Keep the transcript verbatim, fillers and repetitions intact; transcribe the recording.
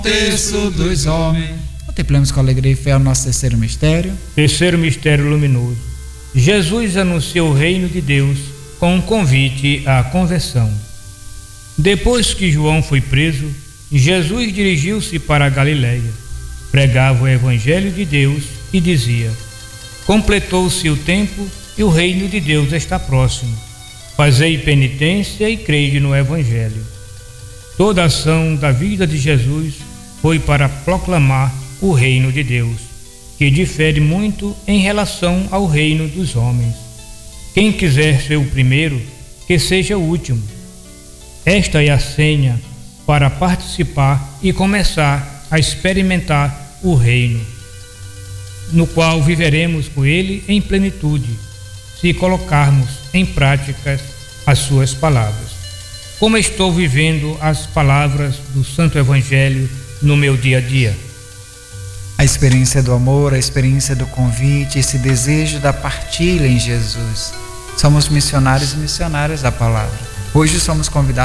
terço dos homens. Contemplemos com alegria e fé o nosso terceiro mistério. Terceiro mistério luminoso. Jesus anuncia o reino de Deus com um convite à conversão. Depois que João foi preso, Jesus dirigiu-se para a Galileia. Pregava o evangelho de Deus e dizia: completou-se o tempo e o reino de Deus está próximo. Fazei penitência e crede no evangelho. Toda a ação da vida de Jesus foi para proclamar o reino de Deus, que difere muito em relação ao reino dos homens. Quem quiser ser o primeiro, que seja o último. Esta é a senha para participar e começar a experimentar o reino, no qual viveremos com ele em plenitude, se colocarmos em prática as suas palavras. Como estou vivendo as palavras do Santo Evangelho no meu dia a dia? A experiência do amor, a experiência do convite, esse desejo da partilha em Jesus. Somos missionários e missionárias da palavra. Hoje somos convidados